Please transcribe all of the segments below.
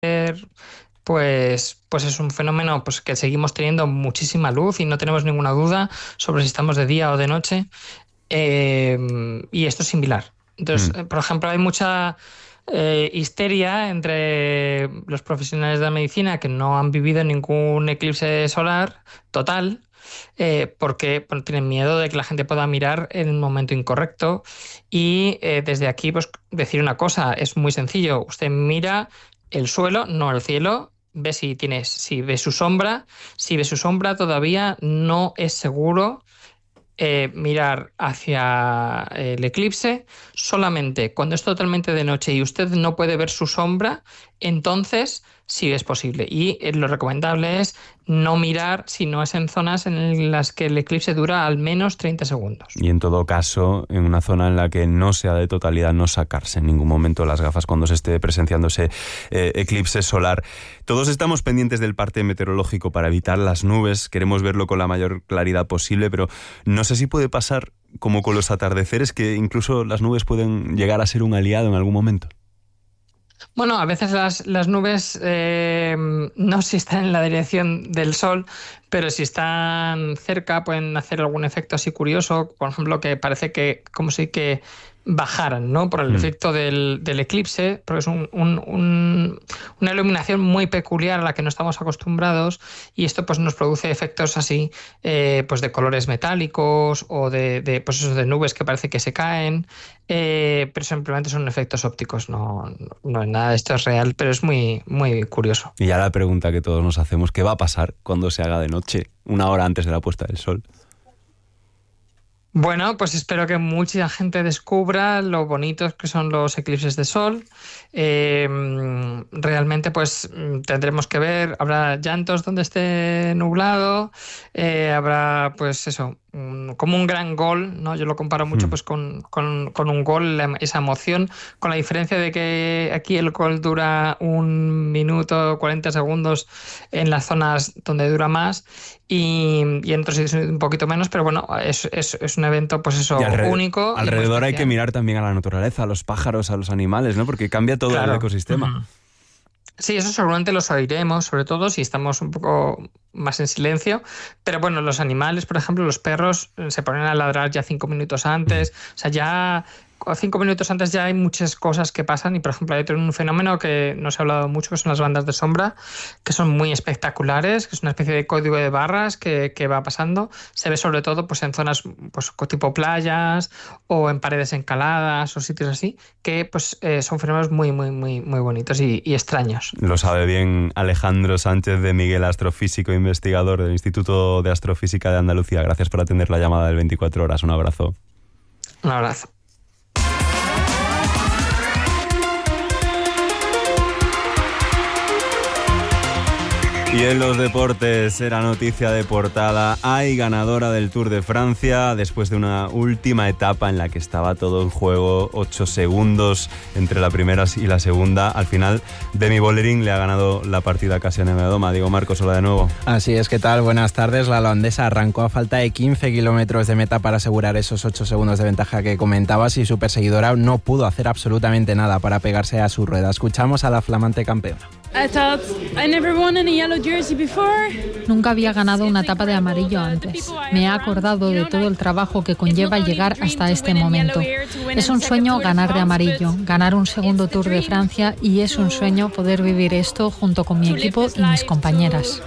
pues es un fenómeno pues que seguimos teniendo muchísima luz y no tenemos ninguna duda sobre si estamos de día o de noche. Y esto es similar. Entonces, por ejemplo, hay mucha histeria entre los profesionales de la medicina que no han vivido ningún eclipse solar total, porque bueno, tienen miedo de que la gente pueda mirar en un momento incorrecto. Y desde aquí, pues decir una cosa, es muy sencillo. Usted mira el suelo, no el cielo. Ve si ve su sombra. Si ve su sombra, todavía no es seguro mirar hacia el eclipse. Solamente cuando es totalmente de noche y usted no puede ver su sombra, entonces sí es posible. Y lo recomendable es no mirar si no es en zonas en las que el eclipse dura al menos 30 segundos. Y en todo caso, en una zona en la que no sea de totalidad, no sacarse en ningún momento las gafas cuando se esté presenciando ese eclipse solar. Todos estamos pendientes del parte meteorológico para evitar las nubes. Queremos verlo con la mayor claridad posible, pero no sé si puede pasar como con los atardeceres, que incluso las nubes pueden llegar a ser un aliado en algún momento. Bueno, a veces las nubes no si están en la dirección del sol, pero si están cerca pueden hacer algún efecto así curioso, por ejemplo, que parece que como si que bajaran, ¿no? Por el efecto del eclipse, porque es una iluminación muy peculiar a la que no estamos acostumbrados, y esto pues nos produce efectos así pues de colores metálicos o pues eso, de nubes que parece que se caen, pero simplemente son efectos ópticos, no nada de esto es real, pero es muy, muy curioso. Y ya la pregunta que todos nos hacemos, ¿qué va a pasar cuando se haga de noche, una hora antes de la puesta del sol? Bueno, pues espero que mucha gente descubra lo bonitos que son los eclipses de sol. Realmente, pues tendremos que ver, habrá llantos donde esté nublado, habrá, pues eso, como un gran gol, ¿no? Yo lo comparo mucho pues con un gol, esa emoción, con la diferencia de que aquí el gol dura 1 minuto, 40 segundos en las zonas donde dura más y en otros sitios un poquito menos, pero bueno, es un evento pues eso, único. Alrededor hay que mirar también a la naturaleza, a los pájaros, a los animales, ¿no? Porque cambia todo el ecosistema. Sí, eso seguramente los oiremos, sobre todo si estamos un poco más en silencio. Pero bueno, los animales, por ejemplo, los perros se ponen a ladrar ya 5 minutos antes. O sea, ya 5 minutos antes ya hay muchas cosas que pasan. Y por ejemplo, hay un fenómeno que no se ha hablado mucho, que son las bandas de sombra, que son muy espectaculares, que es una especie de código de barras que va pasando. Se ve sobre todo pues en zonas pues tipo playas o en paredes encaladas o sitios así, que pues son fenómenos muy, muy, muy, muy bonitos y extraños. Lo sabe bien Alejandro Sánchez de Miguel, astrofísico e investigador del Instituto de Astrofísica de Andalucía. Gracias por atender la llamada del 24 horas. Un abrazo. Un abrazo. Y en los deportes era noticia de portada. Hay ganadora del Tour de Francia después de una última etapa en la que estaba todo en juego, 8 segundos entre la primera y la segunda. Al final, Demi Vollering le ha ganado la partida casi a Nevadoma. Diego Marcos, hola de nuevo. Así es, ¿qué tal? Buenas tardes. La holandesa arrancó a falta de 15 kilómetros de meta para asegurar esos 8 segundos de ventaja que comentabas y su perseguidora no pudo hacer absolutamente nada para pegarse a su rueda. Escuchamos a la flamante campeona. Nunca había ganado una etapa de amarillo antes. Me he acordado de todo el trabajo que conlleva llegar hasta este momento. Es un sueño ganar de amarillo, ganar un segundo Tour de Francia, y es un sueño poder vivir esto junto con mi equipo y mis compañeras.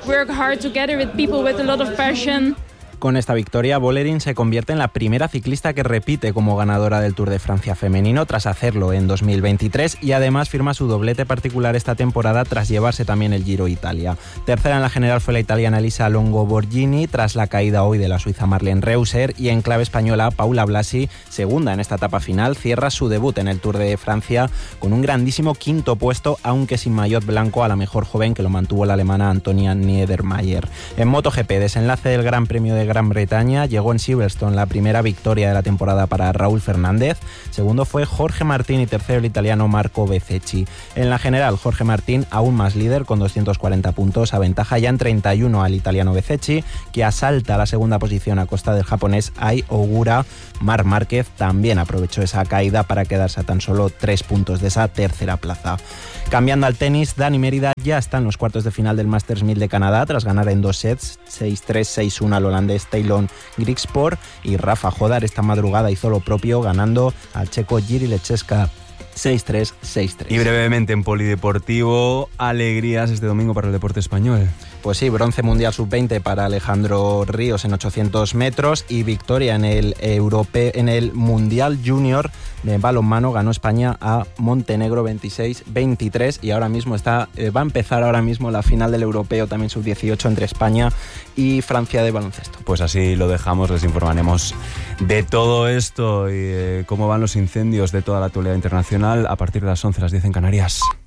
Con esta victoria, Vollering se convierte en la primera ciclista que repite como ganadora del Tour de Francia femenino tras hacerlo en 2023 y además firma su doblete particular esta temporada tras llevarse también el Giro Italia. Tercera en la general fue la italiana Elisa Longo Borghini tras la caída hoy de la suiza Marlene Reusser, y en clave española Paula Blasi, segunda en esta etapa final, cierra su debut en el Tour de Francia con un grandísimo quinto puesto, aunque sin maillot blanco, a la mejor joven, que lo mantuvo la alemana Antonia Niedermayer. En MotoGP, desenlace del Gran Premio de Gran Bretaña, llegó en Silverstone la primera victoria de la temporada para Raúl Fernández. Segundo fue Jorge Martín y tercero el italiano Marco Bezzecchi. En la general, Jorge Martín aún más líder con 240 puntos, aventaja ya en 31 al italiano Bezzecchi, que asalta la segunda posición a costa del japonés Ai Ogura. Marc Márquez también aprovechó esa caída para quedarse a tan solo 3 puntos de esa tercera plaza. Cambiando al tenis, Dani Mérida ya está en los cuartos de final del Masters 1000 de Canadá tras ganar en 2 sets, 6-3, 6-1 al holandés Taylor Grigspor, y Rafa Jodar esta madrugada hizo lo propio ganando al checo Jiří Lečeska 6-3, 6-3. Y brevemente en polideportivo, alegrías este domingo para el deporte español. Pues sí, bronce mundial sub-20 para Alejandro Ríos en 800 metros y victoria en el Mundial Junior de balonmano. Ganó España a Montenegro 26-23 y ahora mismo va a empezar ahora mismo la final del europeo también sub-18 entre España y Francia de baloncesto. Pues así lo dejamos, les informaremos de todo esto y cómo van los incendios de toda la actualidad internacional a partir de las 11, las 10 en Canarias.